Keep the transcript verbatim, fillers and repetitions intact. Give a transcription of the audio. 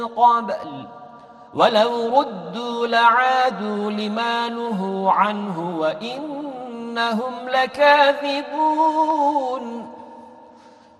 قبل ولو ردوا لعادوا لما نهوا عنه وإنهم لكاذبون